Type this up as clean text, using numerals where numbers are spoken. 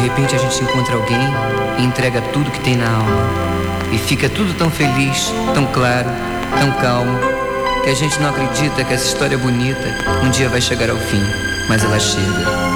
repente a gente encontra alguém e entrega tudo que tem na alma. E fica tudo tão feliz, tão claro, tão calmo, que a gente não acredita que essa história bonita um dia vai chegar ao fim, mas ela chega.